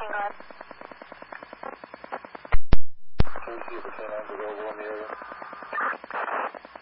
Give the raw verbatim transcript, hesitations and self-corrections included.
hang on. Can you see if the canines available in the area?